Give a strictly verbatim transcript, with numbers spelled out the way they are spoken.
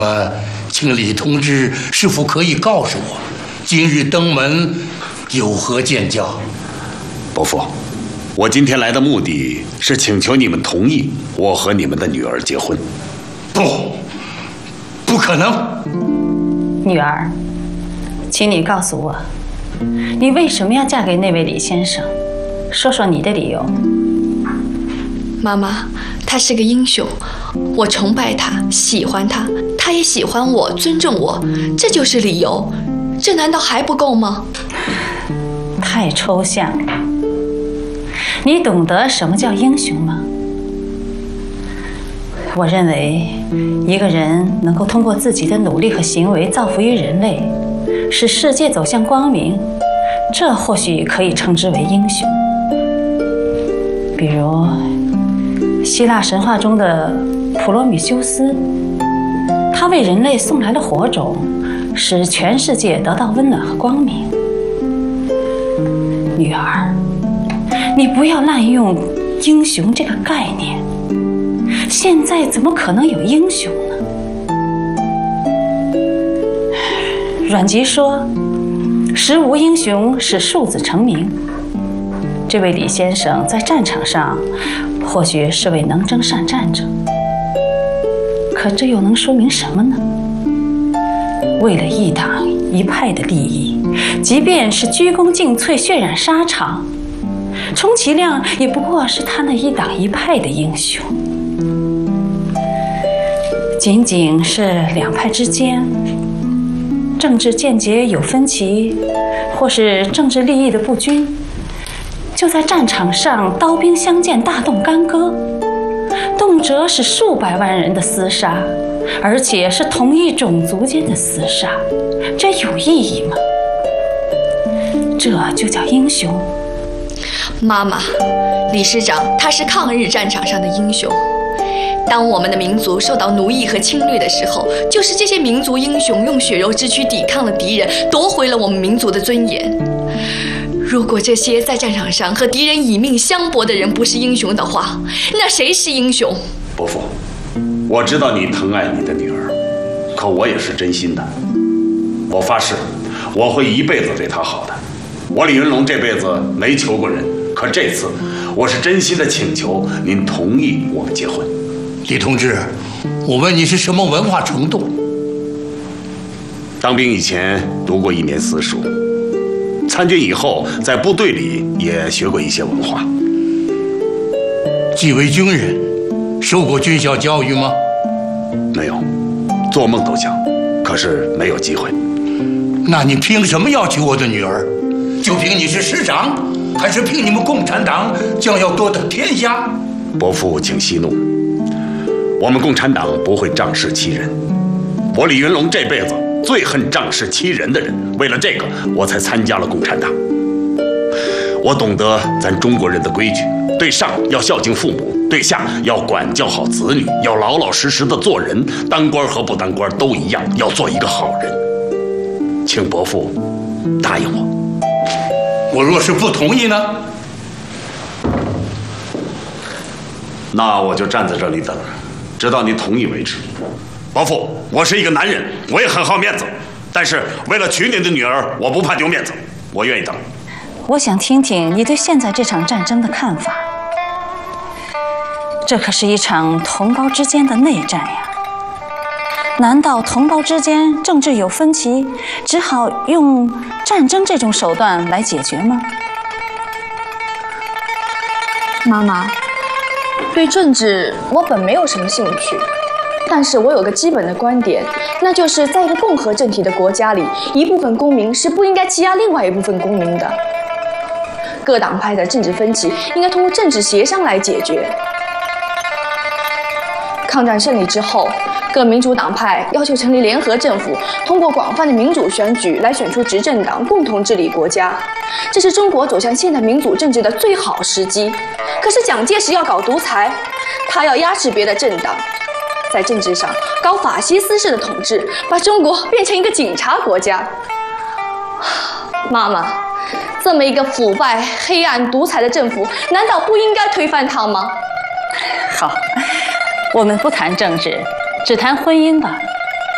呃，请李同志是否可以告诉我，今日登门有何见教？ 伯父，我今天来的目的是请求你们同意我和你们的女儿结婚。 不，不可能。 女儿，请你告诉我，你为什么要嫁给那位李先生？说说你的理由。 妈妈，他是个英雄，我崇拜他，喜欢他，他也喜欢我，尊重我，这就是理由。这难道还不够吗？ 太抽象了。你懂得什么叫英雄吗？我认为，一个人能够通过自己的努力和行为造福于人类，使世界走向光明，这或许可以称之为英雄。比如，希腊神话中的普罗米修斯，他为人类送来了火种，使全世界得到温暖和光明。女儿，你不要滥用英雄这个概念，现在怎么可能有英雄呢？阮籍说，时无英雄使庶子成名。这位李先生在战场上或许是位能征善战者，可这又能说明什么呢？为了一党一派的利益，即便是鞠躬尽瘁、血染沙场，充其量也不过是他那一党一派的英雄。仅仅是两派之间政治见解有分歧，或是政治利益的不均，就在战场上刀兵相见，大动干戈，动辄是数百万人的厮杀，而且是同一种族间的厮杀，这有意义吗？这就叫英雄？ 妈妈，李师长他是抗日战场上的英雄。当我们的民族受到奴役和侵略的时候，就是这些民族英雄用血肉之躯抵抗了敌人，夺回了我们民族的尊严。如果这些在战场上和敌人以命相搏的人不是英雄的话，那谁是英雄？ 伯父，我知道你疼爱你的女儿，可我也是真心的。我发誓，我会一辈子对她好的。我李云龙这辈子没求过人，可这次我是真心的请求您同意我们结婚。 李同志，我问你是什么文化程度？ 当兵以前读过一年私塾，参军以后在部队里也学过一些文化。 既为军人，受过军校教育吗？ 没有，做梦都想，可是没有机会。 那你凭什么要娶我的女儿？就凭你是师长，还是凭你们共产党将要夺得天下？ 伯父，请息怒。我们共产党不会仗势欺人。我李云龙这辈子最恨仗势欺人的人，为了这个，我才参加了共产党。我懂得咱中国人的规矩，对上要孝敬父母，对下要管教好子女，要老老实实的做人。当官和不当官都一样，要做一个好人。请伯父答应我。 我若是不同意呢？ 那我就站在这里等，直到你同意为止。伯父，我是一个男人，我也很好面子，但是为了娶你的女儿，我不怕丢面子，我愿意等。 我想听听你对现在这场战争的看法。这可是一场同胞之间的内战呀！难道同胞之间政治有分歧，只好用战争这种手段来解决吗？ 妈妈，对政治我本没有什么兴趣，但是我有个基本的观点，那就是在一个共和政体的国家里，一部分公民是不应该欺压另外一部分公民的。各党派的政治分歧应该通过政治协商来解决。抗战胜利之后，各民主党派要求成立联合政府，通过广泛的民主选举来选出执政党，共同治理国家。这是中国走向现代民主政治的最好时机。可是蒋介石要搞独裁，他要压制别的政党，在政治上搞法西斯式的统治，把中国变成一个警察国家。妈妈，这么一个腐败、黑暗、独裁的政府，难道不应该推翻它吗？ 好，我们不谈政治，只谈婚姻吧。